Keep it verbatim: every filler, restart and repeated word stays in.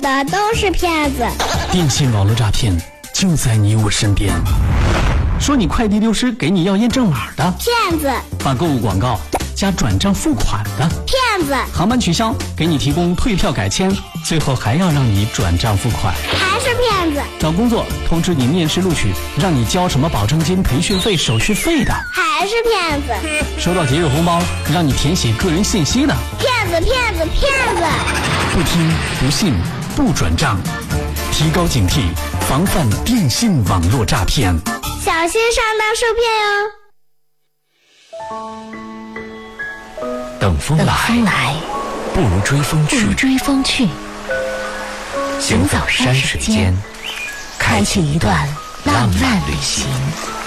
的都是骗子。 电信网络诈骗就在你我身边。说你快递丢失，给你要验证码的骗子； 发购物广告加转账付款的骗子； 航班取消，给你提供退票改签，最后还要让你转账付款， 还是骗子； 找工作通知你面试录取，让你交什么保证金、培训费、手续费的， 还是骗子； 收到节日红包，让你填写个人信息的， 骗子骗子骗子。 不听不信不转账，提高警惕，防范电信网络诈骗， 小心上当受骗哟。 等风来， 等风来不如追风去。 不如追风去。 行走山水间，开启一段浪漫旅行。